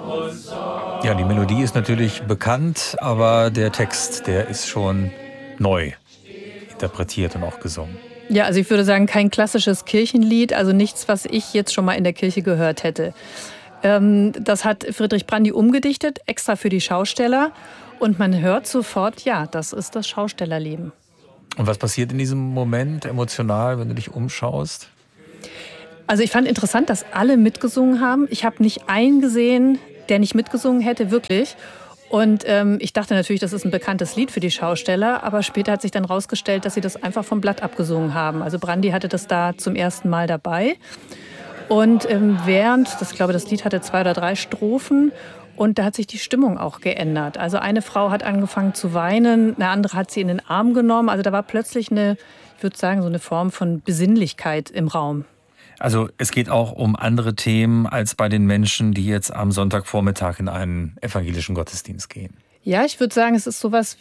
Ja, die Melodie ist natürlich bekannt, aber der Text, der ist schon neu interpretiert und auch gesungen. Ja, also ich würde sagen, kein klassisches Kirchenlied, also nichts, was ich jetzt schon mal in der Kirche gehört hätte. Das hat Friedrich Brandy umgedichtet, extra für die Schausteller. Und man hört sofort, ja, das ist das Schaustellerleben. Und was passiert in diesem Moment emotional, wenn du dich umschaust? Also ich fand interessant, dass alle mitgesungen haben. Ich habe nicht einen gesehen, der nicht mitgesungen hätte, wirklich. Und ich dachte natürlich, das ist ein bekanntes Lied für die Schausteller, aber später hat sich dann rausgestellt, dass sie das einfach vom Blatt abgesungen haben. Also Brandy hatte das da zum ersten Mal dabei. Und ich glaube, das Lied hatte 2 oder 3 Strophen und da hat sich die Stimmung auch geändert. Also eine Frau hat angefangen zu weinen, eine andere hat sie in den Arm genommen. Also da war plötzlich ich würde sagen, so eine Form von Besinnlichkeit im Raum. Also es geht auch um andere Themen als bei den Menschen, die jetzt am Sonntagvormittag in einen evangelischen Gottesdienst gehen. Ja, ich würde sagen, es ist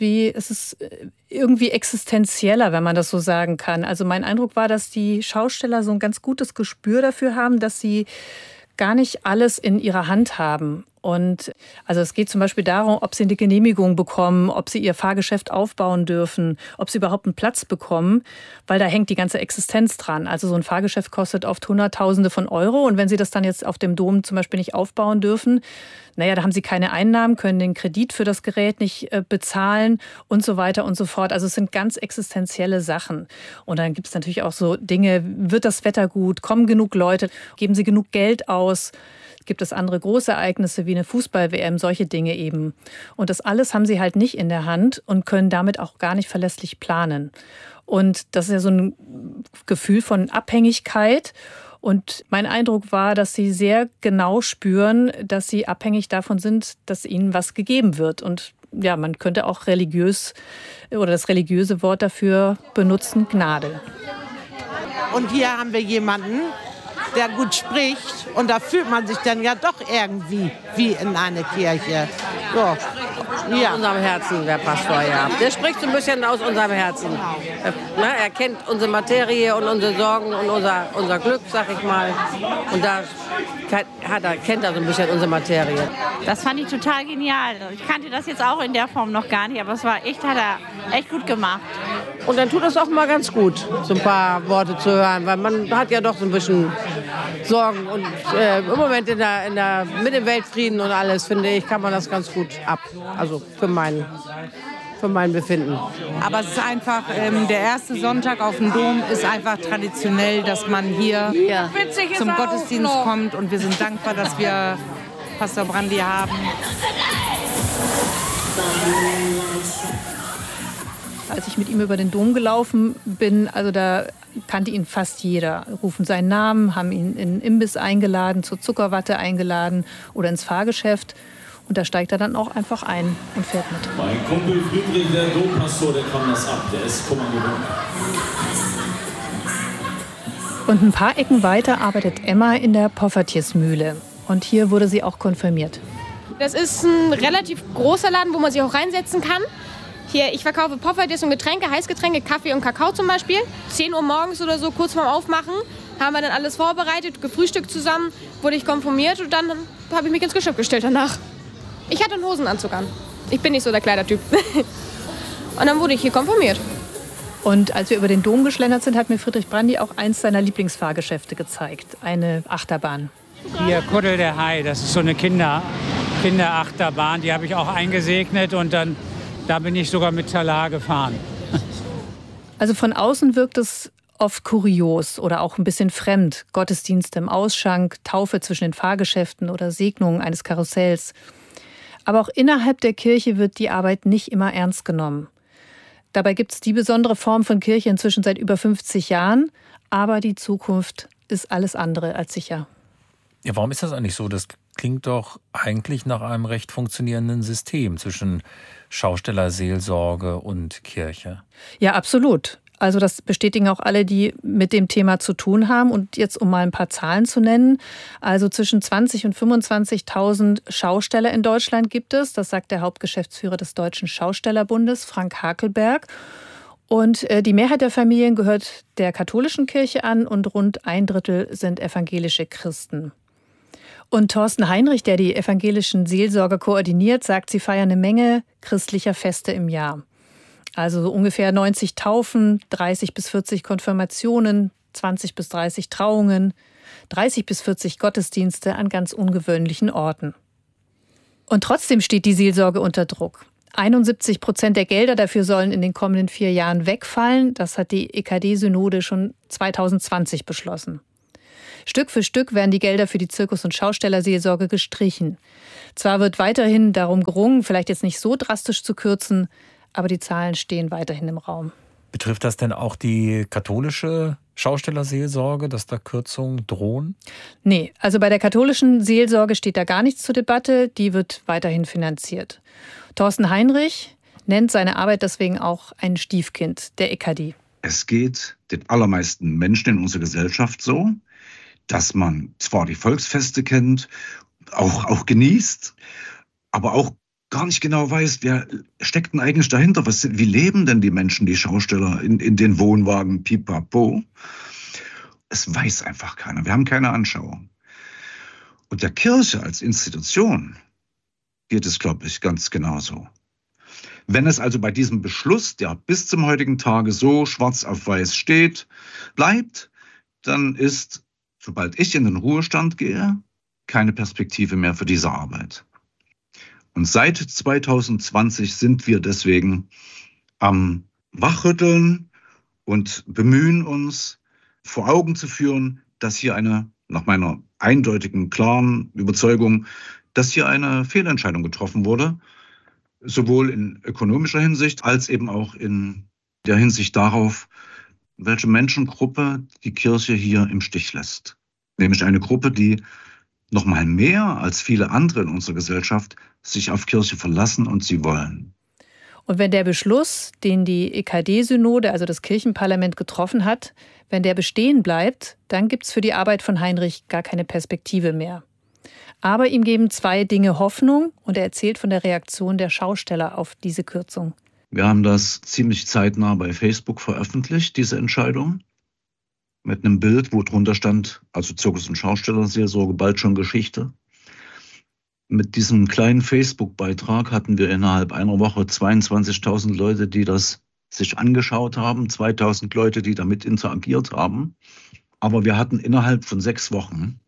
irgendwie existenzieller, wenn man das so sagen kann. Also mein Eindruck war, dass die Schausteller so ein ganz gutes Gespür dafür haben, dass sie gar nicht alles in ihrer Hand haben. Und also es geht zum Beispiel darum, ob sie eine Genehmigung bekommen, ob sie ihr Fahrgeschäft aufbauen dürfen, ob sie überhaupt einen Platz bekommen, weil da hängt die ganze Existenz dran. Also so ein Fahrgeschäft kostet oft Hunderttausende von Euro und wenn sie das dann jetzt auf dem Dom zum Beispiel nicht aufbauen dürfen, da haben sie keine Einnahmen, können den Kredit für das Gerät nicht bezahlen und so weiter und so fort. Also es sind ganz existenzielle Sachen. Und dann gibt es natürlich auch so Dinge, wird das Wetter gut, kommen genug Leute, geben sie genug Geld aus? Gibt es andere Großereignisse wie eine Fußball-WM, solche Dinge eben. Und das alles haben sie halt nicht in der Hand und können damit auch gar nicht verlässlich planen. Und das ist ja so ein Gefühl von Abhängigkeit. Und mein Eindruck war, dass sie sehr genau spüren, dass sie abhängig davon sind, dass ihnen was gegeben wird. Und ja, man könnte auch religiös oder das religiöse Wort dafür benutzen, Gnade. Und hier haben wir jemanden, der gut spricht und da fühlt man sich dann ja doch irgendwie wie in einer Kirche. So. Ja. Aus unserem Herzen, der Pastor, ja. Der spricht so ein bisschen aus unserem Herzen. Er kennt unsere Materie und unsere Sorgen und unser Glück, sag ich mal. Und da kennt er so ein bisschen unsere Materie. Das fand ich total genial. Ich kannte das jetzt auch in der Form noch gar nicht, aber es war hat er echt gut gemacht. Und dann tut es auch mal ganz gut, so ein paar Worte zu hören, weil man hat ja doch so ein bisschen Sorgen. Und im Moment mit dem Weltfrieden und alles, finde ich, kann man das ganz gut ab. Also für mein Befinden. Aber es ist einfach, der erste Sonntag auf dem Dom ist einfach traditionell, dass man hier zum Gottesdienst kommt. Und wir sind dankbar, dass wir Pastor Brandy haben. Als ich mit ihm über den Dom gelaufen bin, also da kannte ihn fast jeder. Rufen seinen Namen, haben ihn in den Imbiss eingeladen, zur Zuckerwatte eingeladen oder ins Fahrgeschäft. Und da steigt er dann auch einfach ein und fährt mit. Mein Kumpel Friedrich, der Dompastor, der kann das ab. Der ist Kommandant. Und ein paar Ecken weiter arbeitet Emma in der Poffertiersmühle. Und hier wurde sie auch konfirmiert. Das ist ein relativ großer Laden, wo man sich auch reinsetzen kann. Hier, ich verkaufe Poffertjes und Getränke, Heißgetränke, Kaffee und Kakao zum Beispiel. 10 Uhr morgens oder so, kurz vorm Aufmachen, haben wir dann alles vorbereitet, gefrühstückt zusammen, wurde ich konfirmiert und dann habe ich mich ins Geschäft gestellt danach. Ich hatte einen Hosenanzug an. Ich bin nicht so der Kleidertyp. Und dann wurde ich hier konfirmiert. Und als wir über den Dom geschlendert sind, hat mir Friedrich Brandy auch eins seiner Lieblingsfahrgeschäfte gezeigt. Eine Achterbahn. Hier, Kuddel der Hai, das ist so eine Kinderachterbahn. Die habe ich auch eingesegnet und da bin ich sogar mit Talar gefahren. Also von außen wirkt es oft kurios oder auch ein bisschen fremd. Gottesdienste im Ausschank, Taufe zwischen den Fahrgeschäften oder Segnungen eines Karussells. Aber auch innerhalb der Kirche wird die Arbeit nicht immer ernst genommen. Dabei gibt es die besondere Form von Kirche inzwischen seit über 50 Jahren. Aber die Zukunft ist alles andere als sicher. Ja, warum ist das eigentlich so? Das klingt doch eigentlich nach einem recht funktionierenden System zwischen Schaustellerseelsorge und Kirche. Ja, absolut. Also das bestätigen auch alle, die mit dem Thema zu tun haben. Und jetzt, um mal ein paar Zahlen zu nennen, also zwischen 20.000 und 25.000 Schausteller in Deutschland gibt es. Das sagt der Hauptgeschäftsführer des Deutschen Schaustellerbundes, Frank Hakelberg. Und die Mehrheit der Familien gehört der katholischen Kirche an und rund 1/3 sind evangelische Christen. Und Thorsten Heinrich, der die evangelischen Seelsorger koordiniert, sagt, sie feiern eine Menge christlicher Feste im Jahr. Also so ungefähr 90 Taufen, 30 bis 40 Konfirmationen, 20 bis 30 Trauungen, 30 bis 40 Gottesdienste an ganz ungewöhnlichen Orten. Und trotzdem steht die Seelsorge unter Druck. 71% der Gelder dafür sollen in den kommenden 4 Jahren wegfallen. Das hat die EKD-Synode schon 2020 beschlossen. Stück für Stück werden die Gelder für die Zirkus- und Schaustellerseelsorge gestrichen. Zwar wird weiterhin darum gerungen, vielleicht jetzt nicht so drastisch zu kürzen, aber die Zahlen stehen weiterhin im Raum. Betrifft das denn auch die katholische Schaustellerseelsorge, dass da Kürzungen drohen? Nee, also bei der katholischen Seelsorge steht da gar nichts zur Debatte. Die wird weiterhin finanziert. Thorsten Heinrich nennt seine Arbeit deswegen auch ein Stiefkind der EKD. Es geht den allermeisten Menschen in unserer Gesellschaft so, dass man zwar die Volksfeste kennt, auch genießt, aber auch gar nicht genau weiß, wer steckt denn eigentlich dahinter? Wie leben denn die Menschen, die Schausteller in den Wohnwagen, pipapo? Es weiß einfach keiner. Wir haben keine Anschauung. Und der Kirche als Institution geht es, glaube ich, ganz genauso. Wenn es also bei diesem Beschluss, der bis zum heutigen Tage so schwarz auf weiß steht, bleibt, dann ist, sobald ich in den Ruhestand gehe, keine Perspektive mehr für diese Arbeit. Und seit 2020 sind wir deswegen am Wachrütteln und bemühen uns, vor Augen zu führen, dass hier nach meiner eindeutigen, klaren Überzeugung, dass hier eine Fehlentscheidung getroffen wurde, sowohl in ökonomischer Hinsicht als eben auch in der Hinsicht darauf, welche Menschengruppe die Kirche hier im Stich lässt. Nämlich eine Gruppe, die noch mal mehr als viele andere in unserer Gesellschaft sich auf Kirche verlassen und sie wollen. Und wenn der Beschluss, den die EKD-Synode, also das Kirchenparlament, getroffen hat, wenn der bestehen bleibt, dann gibt es für die Arbeit von Heinrich gar keine Perspektive mehr. Aber ihm geben 2 Dinge Hoffnung und er erzählt von der Reaktion der Schausteller auf diese Kürzung. Wir haben das ziemlich zeitnah bei Facebook veröffentlicht, diese Entscheidung. Mit einem Bild, wo drunter stand, also Zirkus- und Schaustellerseelsorge, bald schon Geschichte. Mit diesem kleinen Facebook-Beitrag hatten wir innerhalb einer Woche 22.000 Leute, die das sich angeschaut haben, 2.000 Leute, die damit interagiert haben. Aber wir hatten innerhalb von 6 Wochen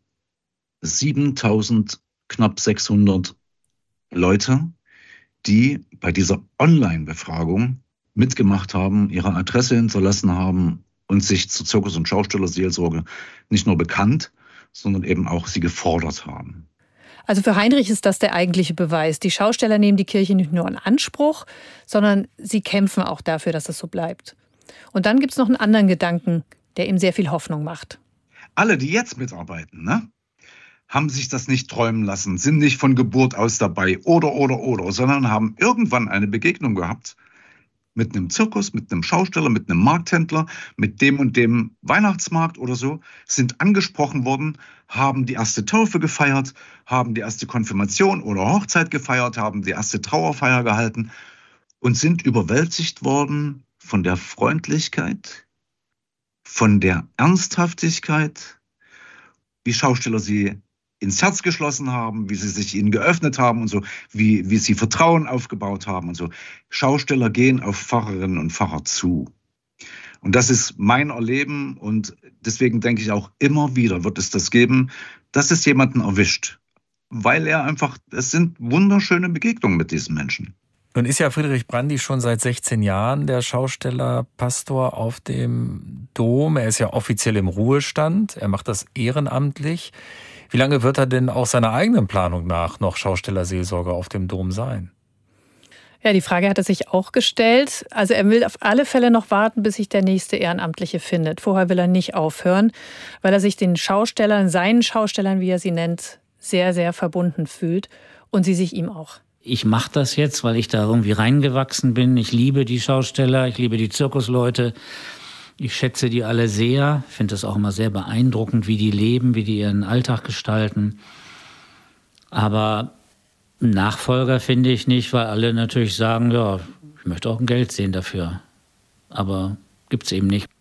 7.000, knapp 600 Leute, die bei dieser Online-Befragung mitgemacht haben, ihre Adresse hinterlassen haben und sich zur Zirkus- und Schaustellerseelsorge nicht nur bekannt, sondern eben auch sie gefordert haben. Also für Heinrich ist das der eigentliche Beweis. Die Schausteller nehmen die Kirche nicht nur in Anspruch, sondern sie kämpfen auch dafür, dass es so bleibt. Und dann gibt es noch einen anderen Gedanken, der ihm sehr viel Hoffnung macht. Alle, die jetzt mitarbeiten, haben sich das nicht träumen lassen, sind nicht von Geburt aus dabei oder, sondern haben irgendwann eine Begegnung gehabt mit einem Zirkus, mit einem Schausteller, mit einem Markthändler, mit dem und dem Weihnachtsmarkt oder so, sind angesprochen worden, haben die erste Taufe gefeiert, haben die erste Konfirmation oder Hochzeit gefeiert, haben die erste Trauerfeier gehalten und sind überwältigt worden von der Freundlichkeit, von der Ernsthaftigkeit, wie Schausteller sie ins Herz geschlossen haben, wie sie sich ihnen geöffnet haben und so, wie sie Vertrauen aufgebaut haben und so. Schausteller gehen auf Pfarrerinnen und Pfarrer zu. Und das ist mein Erleben und deswegen denke ich auch immer wieder wird es das geben, dass es jemanden erwischt. Weil es sind wunderschöne Begegnungen mit diesen Menschen. Nun ist ja Friedrich Brandi schon seit 16 Jahren der Schaustellerpastor auf dem Dom. Er ist ja offiziell im Ruhestand. Er macht das ehrenamtlich. Wie lange wird er denn auch seiner eigenen Planung nach noch Schaustellerseelsorger auf dem Dom sein? Ja, die Frage hat er sich auch gestellt. Also er will auf alle Fälle noch warten, bis sich der nächste Ehrenamtliche findet. Vorher will er nicht aufhören, weil er sich den Schaustellern, seinen Schaustellern, wie er sie nennt, sehr, sehr verbunden fühlt und sie sich ihm auch. Ich mache das jetzt, weil ich da irgendwie reingewachsen bin. Ich liebe die Schausteller, ich liebe die Zirkusleute. Ich schätze die alle sehr, finde es auch immer sehr beeindruckend, wie die leben, wie die ihren Alltag gestalten. Aber Nachfolger finde ich nicht, weil alle natürlich sagen, ja, ich möchte auch ein Geld sehen dafür. Aber gibt es eben nicht.